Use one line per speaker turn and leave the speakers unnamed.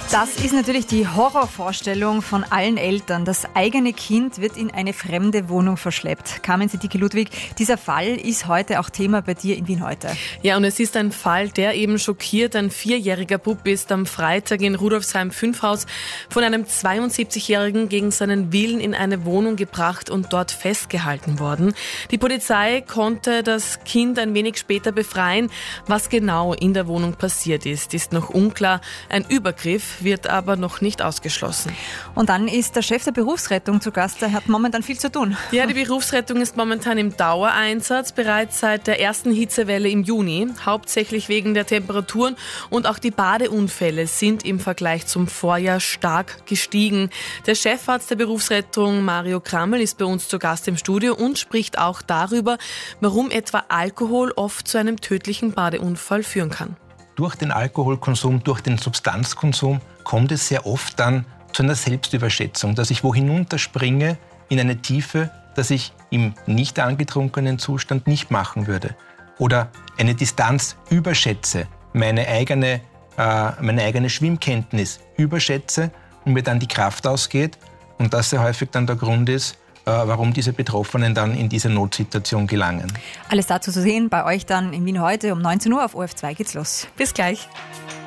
Das ist natürlich die Horrorvorstellung von allen Eltern. Das eigene Kind wird in eine fremde Wohnung verschleppt. Carmen Siddiqui-Ludwig, dieser Fall ist heute auch Thema bei dir in Wien heute.
Ja, und es ist ein Fall, der eben schockiert. Ein 4-jähriger Bub ist am Freitag in Rudolfsheim-5 von einem 72-Jährigen gegen seinen Willen in eine Wohnung gebracht und dort festgehalten worden. Die Polizei konnte das Kind ein wenig später befreien. Was genau in der Wohnung passiert ist noch unklar. Ein Übergriff wird aber noch nicht ausgeschlossen.
Und dann ist der Chef der Berufsrettung zu Gast, der hat momentan viel zu tun.
Ja, die Berufsrettung ist momentan im Dauereinsatz, bereits seit der ersten Hitzewelle im Juni, hauptsächlich wegen der Temperaturen, und auch die Badeunfälle sind im Vergleich zum Vorjahr stark gestiegen. Der Chefarzt der Berufsrettung, Mario Krammel, ist bei uns zu Gast im Studio und spricht auch darüber, warum etwa Alkohol oft zu einem tödlichen Badeunfall führen kann.
Durch den Alkoholkonsum, durch den Substanzkonsum kommt es sehr oft dann zu einer Selbstüberschätzung, dass ich wo hinunterspringe in eine Tiefe, das ich im nicht angetrunkenen Zustand nicht machen würde. Oder eine Distanz überschätze, meine eigene Schwimmkenntnis überschätze und mir dann die Kraft ausgeht und das sehr häufig dann der Grund ist, warum diese Betroffenen dann in diese Notsituation gelangen.
Alles dazu zu sehen bei euch dann in Wien heute um 19 Uhr auf ORF2 geht's los.
Bis gleich.